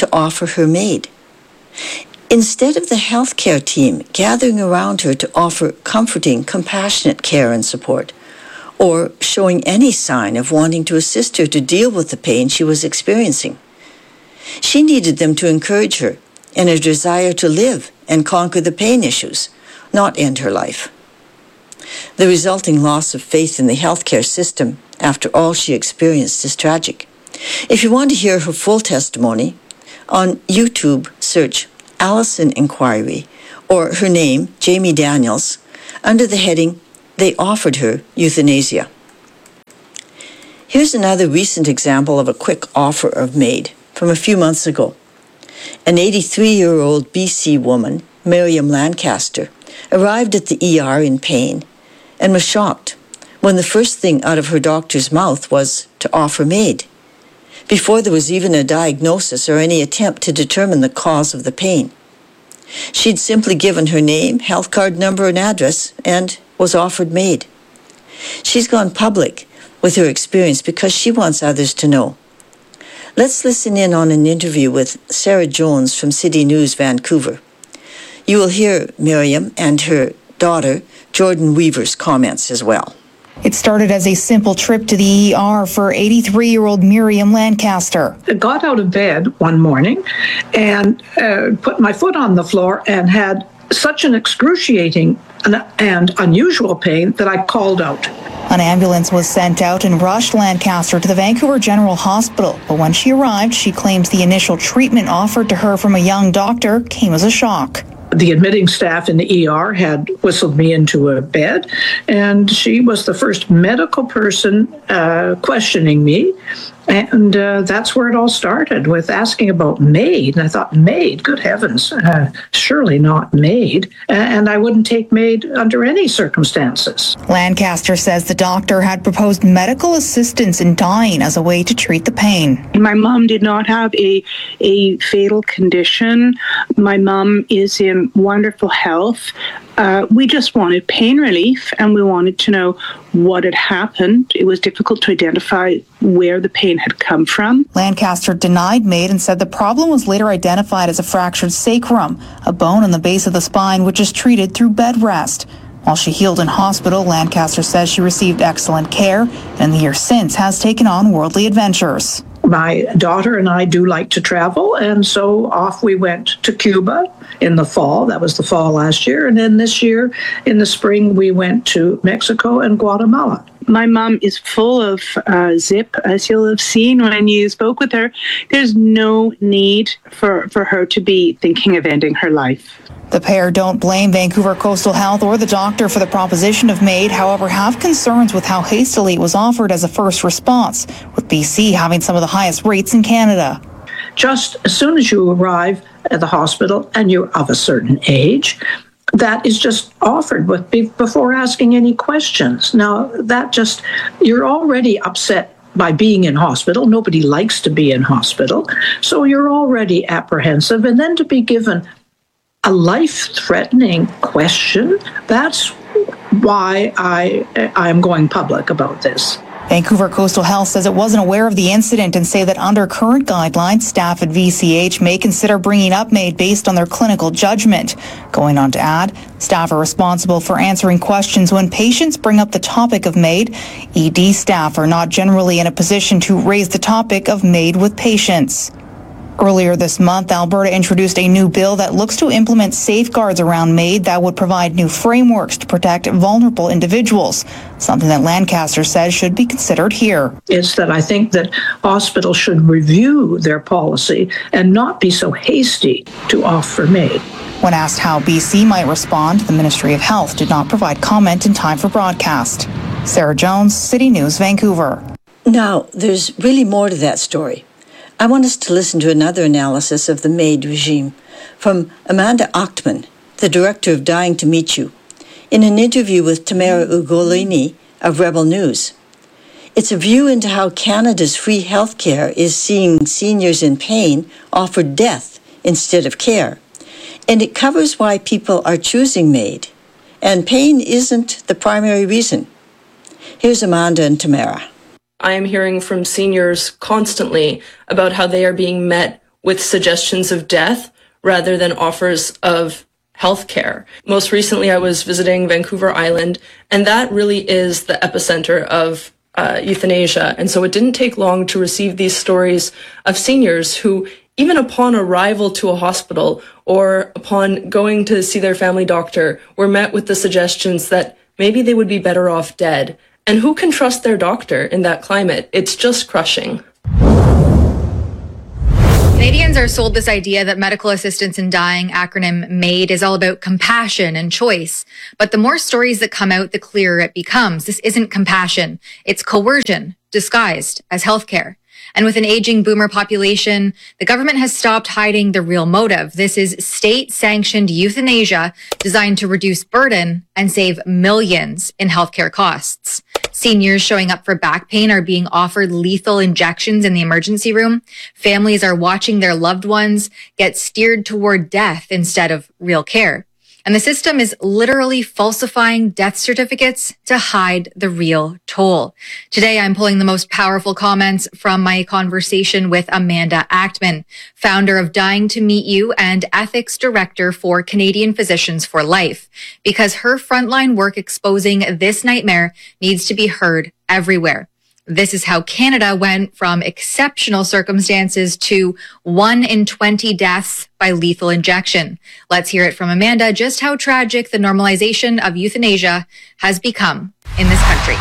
Speaker 14: to offer her maid. Instead of the healthcare team gathering around her to offer comforting, compassionate care and support, or showing any sign of wanting to assist her to deal with the pain she was experiencing, she needed them to encourage her in her desire to live and conquer the pain issues, not end her life. The resulting loss of faith in the healthcare system after all she experienced is tragic. If you want to hear her full testimony, on YouTube search Allison Inquiry or her name, Jamie Daniels, under the heading, They Offered Her Euthanasia. Here's another recent example of a quick offer of maid from a few months ago. An eighty-three-year-old B C woman, Miriam Lancaster, arrived at the E R in pain and was shocked when the first thing out of her doctor's mouth was to offer maid, before there was even a diagnosis or any attempt to determine the cause of the pain. She'd simply given her name, health card number, and address, and was offered maid. She's gone public with her experience because she wants others to know. Let's listen in on an interview with Sarah Jones from City News Vancouver. You will hear Miriam and her daughter, Jordan Weaver's comments as well.
Speaker 17: It started as a simple trip to the E R for eighty-three-year-old Miriam Lancaster.
Speaker 18: I got out of bed one morning and uh, put my foot on the floor and had such an excruciating and unusual pain that I called out.
Speaker 17: An ambulance was sent out and rushed Lancaster to the Vancouver General Hospital, but when she arrived, she claims the initial treatment offered to her from a young doctor came as a shock.
Speaker 18: The admitting staff in the E R had whistled me into a bed, and she was the first medical person uh, questioning me. And uh, that's where it all started, with asking about maid. And I thought, maid? Good heavens, uh, surely not maid. And I wouldn't take maid under any circumstances.
Speaker 17: Lancaster says the doctor had proposed medical assistance in dying as a way to treat the pain.
Speaker 19: My mom did not have a, a fatal condition. My mom is in wonderful health. Uh, we just wanted pain relief, and we wanted to know what had happened. It was difficult to identify where the pain had come from.
Speaker 17: Lancaster denied maid and said the problem was later identified as a fractured sacrum, a bone on the base of the spine which is treated through bed rest. While she healed in hospital, Lancaster says she received excellent care and in the year since has taken on worldly adventures.
Speaker 18: My daughter and I do like to travel, and so off we went to Cuba in the fall. That was the fall last year. And then this year, in the spring, we went to Mexico and Guatemala.
Speaker 19: My mom is full of uh, zip, as you'll have seen when you spoke with her. There's no need for, for her to be thinking of ending her life.
Speaker 17: The pair don't blame Vancouver Coastal Health or the doctor for the proposition of maid, however, have concerns with how hastily it was offered as a first response, with B C having some of the highest rates in Canada.
Speaker 18: Just as soon as you arrive at the hospital and you're of a certain age, that is just offered with before asking any questions. Now, that just, you're already upset by being in hospital. Nobody likes to be in hospital. So you're already apprehensive. And then to be given a life-threatening question, that's why I I am going public about this.
Speaker 17: Vancouver Coastal Health says it wasn't aware of the incident and say that under current guidelines, staff at V C H may consider bringing up maid based on their clinical judgment. Going on to add, staff are responsible for answering questions when patients bring up the topic of maid. E D staff are not generally in a position to raise the topic of maid with patients. Earlier this month, Alberta introduced a new bill that looks to implement safeguards around maid that would provide new frameworks to protect vulnerable individuals, something that Lancaster says should be considered here.
Speaker 18: It's that I think that hospitals should review their policy and not be so hasty to offer maid.
Speaker 17: When asked how B C might respond, the Ministry of Health did not provide comment in time for broadcast. Sarah Jones, City News, Vancouver.
Speaker 14: Now, there's really more to that story. I want us to listen to another analysis of the maid regime from Amanda Ochtman, the director of Dying to Meet You, in an interview with Tamara Ugolini of Rebel News. It's a view into how Canada's free health care is seeing seniors in pain offered death instead of care. And it covers why people are choosing maid. And pain isn't the primary reason. Here's Amanda and Tamara.
Speaker 20: I am hearing from seniors constantly about how they are being met with suggestions of death rather than offers of healthcare. Most recently, I was visiting Vancouver Island, and that really is the epicenter of uh, euthanasia. And so it didn't take long to receive these stories of seniors who, even upon arrival to a hospital or upon going to see their family doctor, were met with the suggestions that maybe they would be better off dead. And who can trust their doctor in that climate? It's just crushing.
Speaker 21: Canadians are sold this idea that medical assistance in dying, acronym MAID, is all about compassion and choice. But the more stories that come out, the clearer it becomes. This isn't compassion. It's coercion disguised as healthcare. And with an aging boomer population, the government has stopped hiding the real motive. This is state-sanctioned euthanasia designed to reduce burden and save millions in healthcare costs. Seniors showing up for back pain are being offered lethal injections in the emergency room. Families are watching their loved ones get steered toward death instead of real care. And the system is literally falsifying death certificates to hide the real toll. Today, I'm pulling the most powerful comments from my conversation with Amanda Achtman, founder of Dying to Meet You and ethics director for Canadian Physicians for Life, because her frontline work exposing this nightmare needs to be heard everywhere. This is how Canada went from exceptional circumstances to one in twenty deaths by lethal injection. Let's hear it from Amanda just how tragic the normalization of euthanasia has become in this country.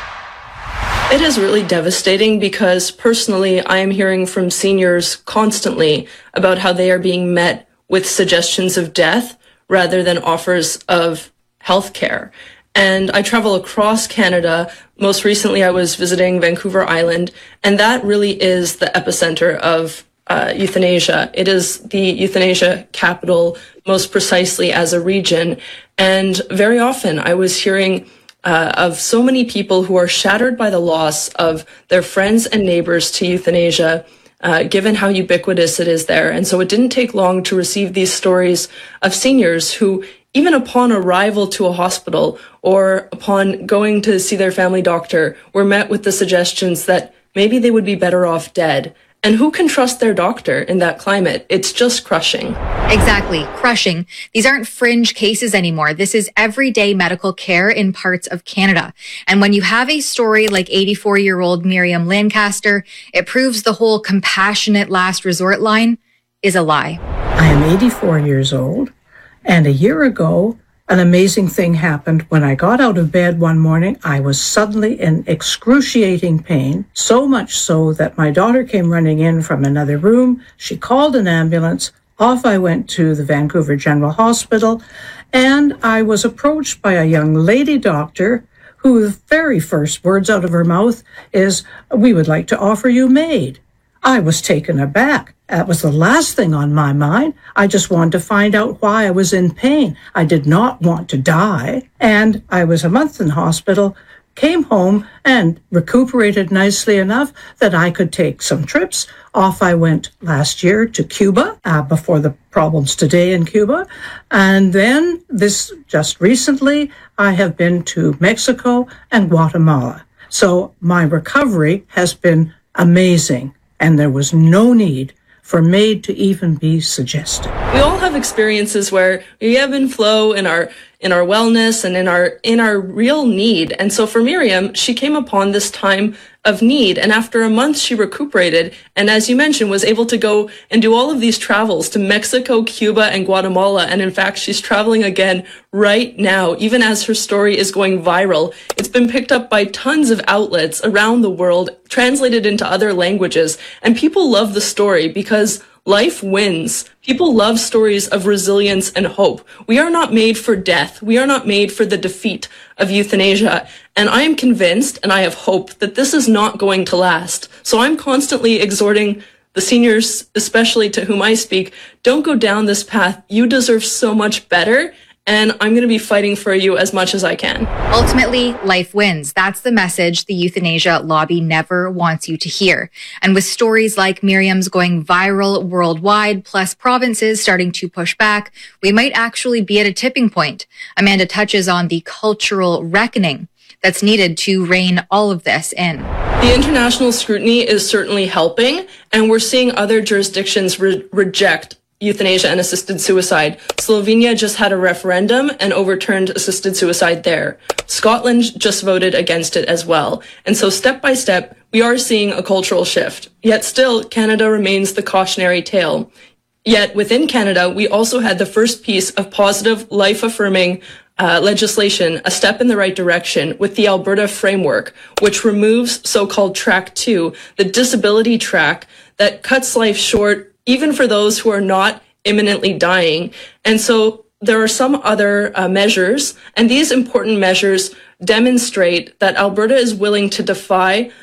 Speaker 20: It is really devastating because personally, I am hearing from seniors constantly about how they are being met with suggestions of death rather than offers of healthcare. And I travel across Canada. Most recently, I was visiting Vancouver Island, and that really is the epicenter of uh, euthanasia. It is the euthanasia capital, most precisely as a region. And very often I was hearing uh, of so many people who are shattered by the loss of their friends and neighbors to euthanasia, uh, given how ubiquitous it is there. And so it didn't take long to receive these stories of seniors who, even upon arrival to a hospital or upon going to see their family doctor, were met with the suggestions that maybe they would be better off dead. And who can trust their doctor in that climate? It's just crushing.
Speaker 21: Exactly, crushing. These aren't fringe cases anymore. This is everyday medical care in parts of Canada. And when you have a story like eighty-four-year-old Miriam Lancaster, it proves the whole compassionate last resort line is a lie.
Speaker 18: I am eighty-four years old. And a year ago, an amazing thing happened. When I got out of bed one morning, I was suddenly in excruciating pain, so much so that my daughter came running in from another room. She called an ambulance. Off I went to the Vancouver General Hospital, and I was approached by a young lady doctor who the very first words out of her mouth is, "We would like to offer you MAID." I was taken aback. That was the last thing on my mind. I just wanted to find out why I was in pain. I did not want to die. And I was a month in hospital, came home and recuperated nicely enough that I could take some trips. Off I went last year to Cuba, uh, before the problems today in Cuba. And then this just recently, I have been to Mexico and Guatemala. So my recovery has been amazing. And there was no need for MAID to even be suggested.
Speaker 20: We all have experiences where we ebb and flow in our in our wellness and in our in our real need. And so for Miriam, she came upon this time of need, and after a month she recuperated, and as you mentioned, was able to go and do all of these travels to Mexico, Cuba, and Guatemala. And in fact, she's traveling again right now, even as her story is going viral. It's been picked up by tons of outlets around the world, translated into other languages, and people love the story because life wins. People love stories of resilience and hope. We are not made for death. We are not made for the defeat of euthanasia. And I am convinced, and I have hope, that this is not going to last. So I'm constantly exhorting the seniors, especially to whom I speak, don't go down this path. You deserve so much better. And I'm going to be fighting for you as much as I can.
Speaker 21: Ultimately, life wins. That's the message the euthanasia lobby never wants you to hear. And with stories like Miriam's going viral worldwide, plus provinces starting to push back, we might actually be at a tipping point. Amanda touches on the cultural reckoning that's needed to rein all of this in.
Speaker 20: The international scrutiny is certainly helping, and we're seeing other jurisdictions re- reject euthanasia and assisted suicide. Slovenia just had a referendum and overturned assisted suicide there. Scotland just voted against it as well. And so step by step, we are seeing a cultural shift. Yet still, Canada remains the cautionary tale. Yet within Canada, we also had the first piece of positive, life-affirming uh, legislation, a step in the right direction, with the Alberta Framework, which removes so-called Track two, the disability track that cuts life short even for those who are not imminently dying. And so there are some other uh, measures, and these important measures demonstrate that Alberta is willing to defy